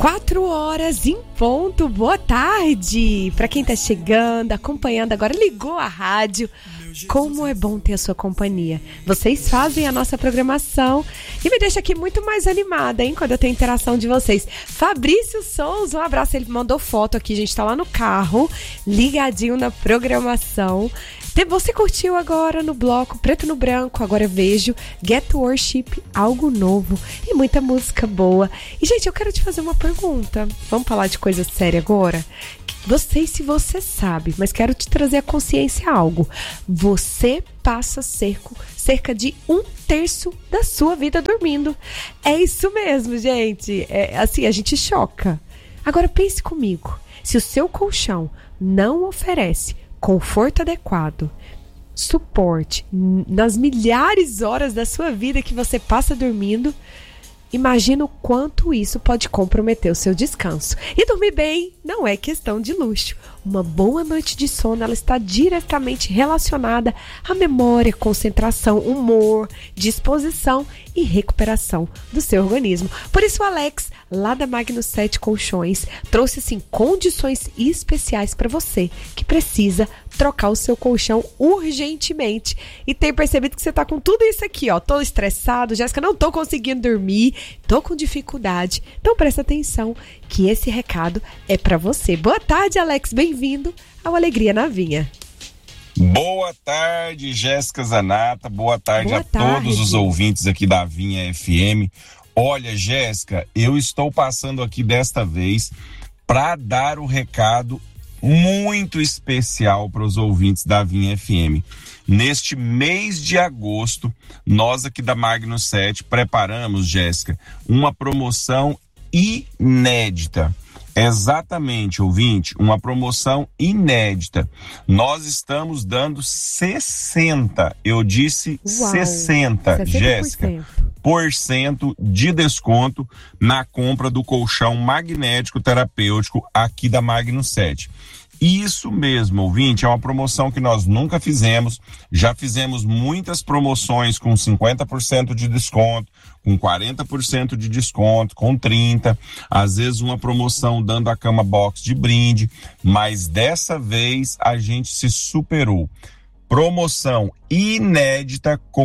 4h em ponto, boa tarde! Para quem tá chegando, acompanhando agora, ligou a rádio, como é bom ter a sua companhia. Vocês fazem a nossa programação e me deixa aqui muito mais animada, hein, quando eu tenho interação de vocês. Fabrício Souza, um abraço, ele mandou foto aqui, a gente tá lá no carro, ligadinho na programação. Você curtiu agora no bloco Preto no Branco, agora eu vejo Get Worship, algo novo e muita música boa. E, gente, eu quero te fazer uma pergunta. Vamos falar de coisa séria agora? Não sei se você sabe, mas quero te trazer a consciência a algo. Você passa cerca de 1/3 da sua vida dormindo. É isso mesmo, gente. Assim, a gente choca. Agora pense comigo. Se o seu colchão não oferece conforto adequado, suporte nas milhares de horas da sua vida que você passa dormindo, imagina o quanto isso pode comprometer o seu descanso. E dormir bem não é questão de luxo. Uma boa noite de sono, ela está diretamente relacionada à memória, concentração, humor, disposição e recuperação do seu organismo. Por isso o Alex, lá da Magnus 7 Colchões, trouxe assim condições especiais para você que precisa trocar o seu colchão urgentemente. E tem percebido que você tá com tudo isso aqui, ó. Tô estressado, Jéssica, não tô conseguindo dormir, tô com dificuldade. Então presta atenção que esse recado é para você. Boa tarde, Alex, bem-vindo ao Alegria na Vinha. Boa tarde, Jéssica Zanata, boa tarde a todos os ouvintes aqui da Vinha FM. Olha, Jéssica, eu estou passando aqui desta vez para dar o recado muito especial para os ouvintes da Vinha FM. Neste mês de agosto, nós aqui da Magnus 7 preparamos, Jéssica, uma promoção inédita. Exatamente, ouvinte, uma promoção inédita. Nós estamos dando 60, eu disse 60, Jéssica, % de desconto na compra do colchão magnético terapêutico aqui da Magnus 7. Isso mesmo, ouvinte, é uma promoção que nós nunca fizemos. Já fizemos muitas promoções com 50% de desconto, com 40% de desconto, com 30%, às vezes uma promoção dando a cama box de brinde, mas dessa vez a gente se superou. Promoção inédita com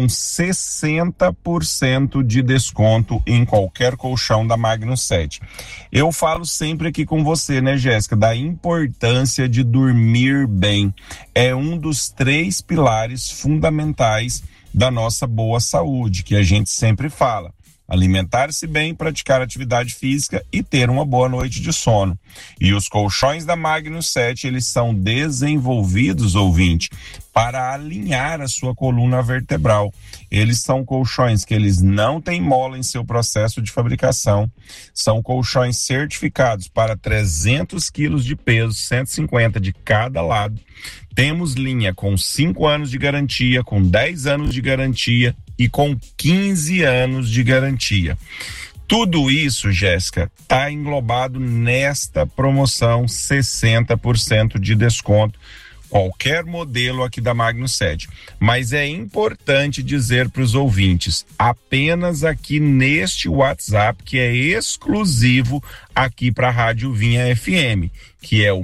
60% de desconto em qualquer colchão da Magnus 7. Eu falo sempre aqui com você, né, Jéssica, da importância de dormir bem. É um dos 3 pilares fundamentais da nossa boa saúde, que a gente sempre fala. Alimentar-se bem, praticar atividade física e ter uma boa noite de sono. E os colchões da Magnus 7, eles são desenvolvidos, ouvinte, para alinhar a sua coluna vertebral. Eles são colchões que eles não têm mola em seu processo de fabricação. São colchões certificados para 300 quilos de peso, 150 de cada lado. Temos linha com 5 anos de garantia, com 10 anos de garantia e com 15 anos de garantia. Tudo isso, Jéssica, está englobado nesta promoção 60% de desconto, qualquer modelo aqui da Magnus 7. Mas é importante dizer para os ouvintes, apenas aqui neste WhatsApp, que é exclusivo aqui para a Rádio Vinha FM, que é o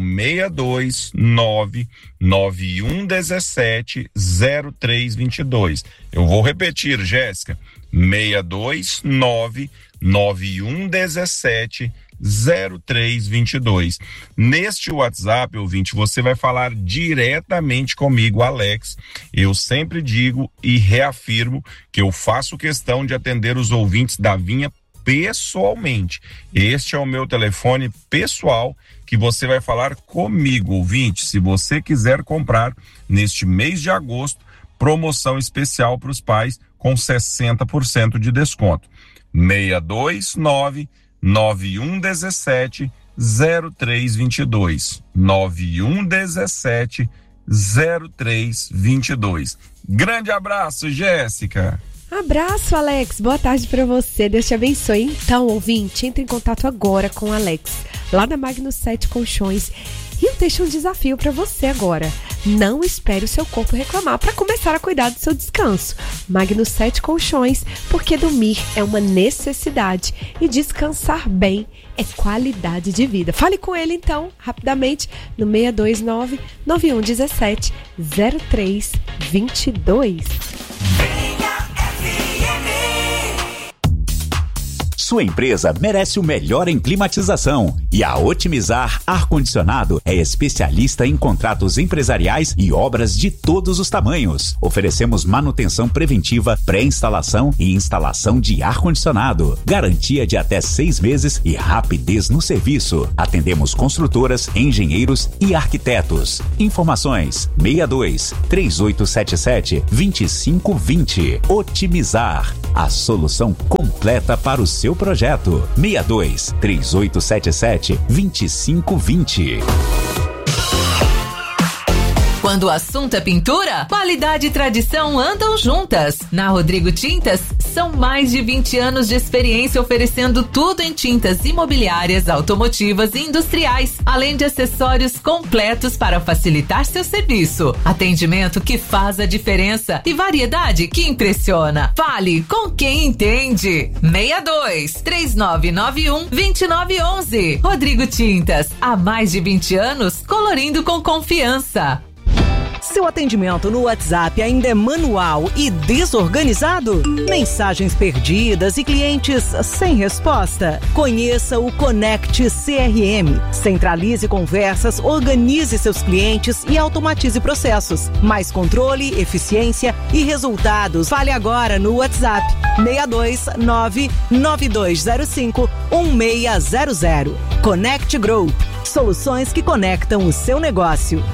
629-9117-0322. Eu vou repetir, Jéssica, 629-9117-0322. Neste WhatsApp, ouvinte, você vai falar diretamente comigo, Alex. Eu sempre digo e reafirmo que eu faço questão de atender os ouvintes da Vinha pessoalmente. Este é o meu telefone pessoal que você vai falar comigo, ouvinte. Se você quiser comprar neste mês de agosto, promoção especial para os pais com 60% de desconto. 629-9117-0322. 9117-0322. Grande abraço, Jéssica. Abraço, Alex. Boa tarde para você. Deus te abençoe. Então, ouvinte, entre em contato agora com o Alex, lá da Magnus 7 Colchões. E eu deixo um desafio para você agora. Não espere o seu corpo reclamar para começar a cuidar do seu descanso. Magno 7 Colchões, porque dormir é uma necessidade e descansar bem é qualidade de vida. Fale com ele então, rapidamente, no 629-9117-0322. Sua empresa merece o melhor em climatização e a Otimizar Ar-Condicionado é especialista em contratos empresariais e obras de todos os tamanhos. Oferecemos manutenção preventiva, pré-instalação e instalação de ar-condicionado. Garantia de até 6 meses e rapidez no serviço. Atendemos construtoras, engenheiros e arquitetos. Informações 62-3877-2520. Otimizar, a solução completa para o seu projeto. 62-3877-2520. Quando o assunto é pintura, qualidade e tradição andam juntas. Na Rodrigo Tintas, são mais de 20 anos de experiência oferecendo tudo em tintas imobiliárias, automotivas e industriais, além de acessórios completos para facilitar seu serviço. Atendimento que faz a diferença e variedade que impressiona. Fale com quem entende. 62-3991-2911. Rodrigo Tintas, há mais de 20 anos, colorindo com confiança. Seu atendimento no WhatsApp ainda é manual e desorganizado? Mensagens perdidas e clientes sem resposta? Conheça o Connect CRM. Centralize conversas, organize seus clientes e automatize processos. Mais controle, eficiência e resultados. Fale agora no WhatsApp 629-9205-1600. Connect Group. Soluções que conectam o seu negócio.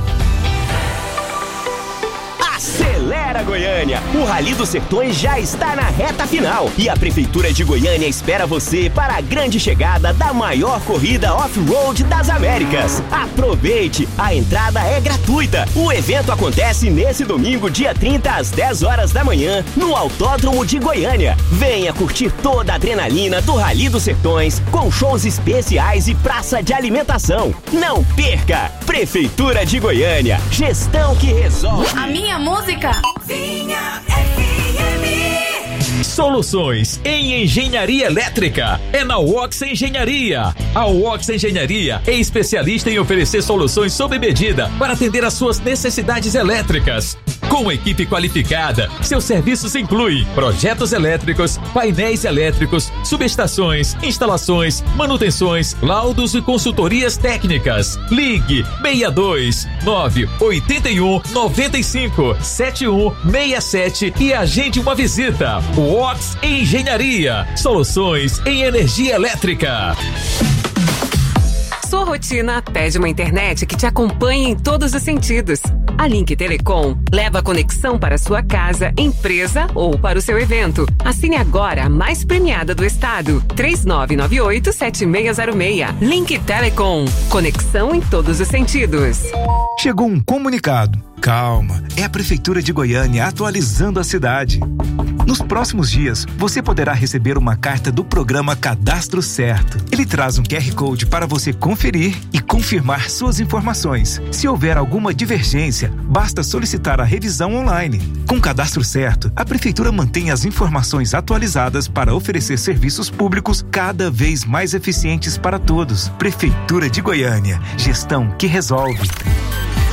Acelera Goiânia! O Rally dos Sertões já está na reta final e a Prefeitura de Goiânia espera você para a grande chegada da maior corrida off-road das Américas. Aproveite! A entrada é gratuita. O evento acontece nesse domingo, dia 30, às 10 horas da manhã, no Autódromo de Goiânia. Venha curtir toda a adrenalina do Rally dos Sertões com shows especiais e praça de alimentação. Não perca! Prefeitura de Goiânia. Gestão que resolve. A minha música Vinha FM. Soluções em engenharia elétrica é na Wox Engenharia. A Wox Engenharia é especialista em oferecer soluções sob medida para atender às suas necessidades elétricas. Com equipe qualificada, seus serviços incluem projetos elétricos, painéis elétricos, subestações, instalações, manutenções, laudos e consultorias técnicas. Ligue 62 981 95 7167 e agende uma visita. Wox Engenharia, soluções em energia elétrica. Sua rotina pede uma internet que te acompanhe em todos os sentidos. A Link Telecom leva a conexão para sua casa, empresa ou para o seu evento. Assine agora a mais premiada do estado. 3998-7606. Link Telecom. Conexão em todos os sentidos. Chegou um comunicado. Calma, é a Prefeitura de Goiânia atualizando a cidade. Nos próximos dias, você poderá receber uma carta do programa Cadastro Certo. Ele traz um QR Code para você conferir e confirmar suas informações. Se houver alguma divergência, basta solicitar a revisão online. Com o Cadastro Certo, a Prefeitura mantém as informações atualizadas para oferecer serviços públicos cada vez mais eficientes para todos. Prefeitura de Goiânia. Gestão que resolve.